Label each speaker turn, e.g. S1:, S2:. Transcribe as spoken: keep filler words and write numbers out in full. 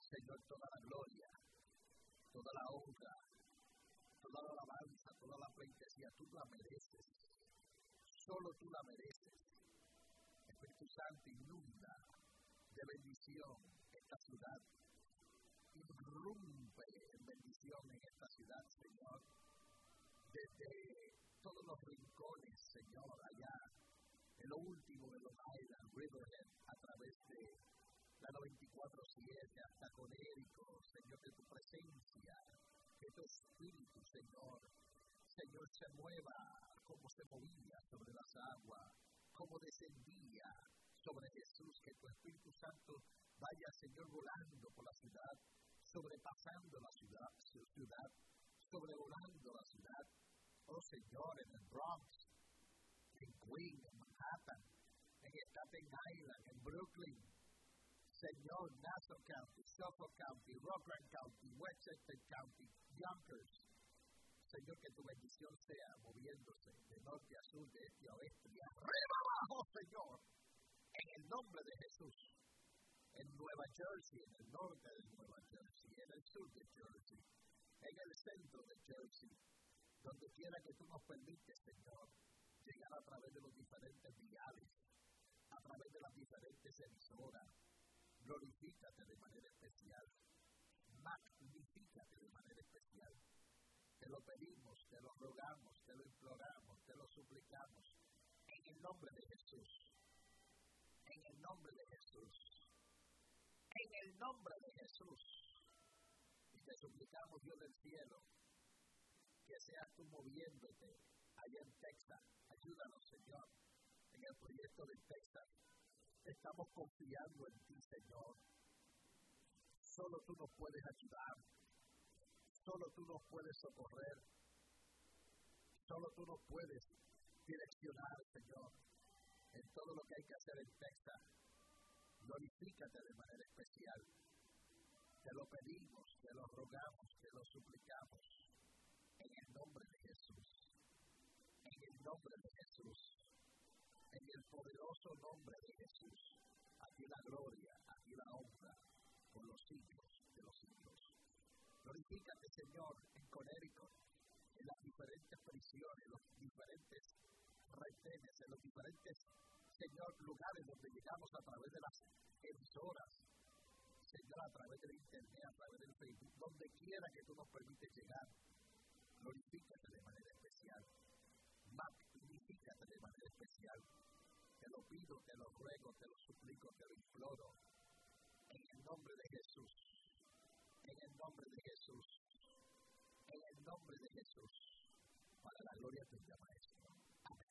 S1: Señor, toda la gloria, toda la honra, toda la alabanza, toda la pleitesía, tú la mereces. Solo tú la mereces. Espíritu Santo, inunda de bendición esta ciudad. Irrumpe en bendición en esta ciudad, Señor. Desde todos los rincones, Señor, allá, en lo último de Long Island, Riverhead, a través de la noventa y cuatro siete, hasta Conérico, Señor, que tu presencia, que tu espíritu, Señor, Señor, se mueva como se movía sobre las aguas, como descendía sobre Jesús, que tu Espíritu Santo vaya, Señor, volando por la ciudad, sobrepasando la ciudad, su ciudad, sobrevolando la ciudad. Oh, Señor, en el Bronx, en Queens, en Manhattan, en Staten Island, en Brooklyn, Señor, Nassau County, Suffolk County, Rockland County, Westchester County, Yonkers. Señor, que tu bendición sea moviéndose de norte a sur, de este a oeste, de arriba abajo, Señor, en el nombre de Jesús. En Nueva Jersey, en el norte de Nueva Jersey, en el sur de Jersey, en el centro de Jersey, donde quiera que tú nos permites, Señor, llegar a través de los diferentes viales, a través de las diferentes emisoras. Glorifícate de manera especial, magnifícate de manera especial. Te lo pedimos, te lo rogamos, te lo imploramos, te lo suplicamos, en el nombre de Jesús, en el nombre de Jesús, en el nombre de Jesús. Y te suplicamos, Dios del cielo, que seas tú moviéndote allá en Texas. Ayúdanos, Señor, en el proyecto de Texas. Estamos confiando en ti, Señor. Solo tú nos puedes ayudar. Solo tú nos puedes socorrer. Solo tú nos puedes direccionar, Señor, en todo lo que hay que hacer en Texas. Glorifícate de manera especial. Te lo pedimos, te lo rogamos, te lo suplicamos. En el nombre de Jesús. En el nombre de Jesús. En el poderoso nombre de Jesús. A ti la gloria, a ti la honra, por los siglos de los siglos. Glorifícate, Señor, en Connecticut, en las diferentes prisiones, en los diferentes retenes, en los diferentes, Señor, lugares donde llegamos a través de las emisoras, Señor, a través del internet, a través del Facebook, donde quiera que tú nos permites llegar. Glorifícate de manera especial. Magnifícate de manera especial. Te lo pido, te lo ruego, te lo suplico, te lo imploro. En el nombre de Jesús. En el nombre de Jesús. En el nombre de Jesús. Para la gloria tuya, Maestro.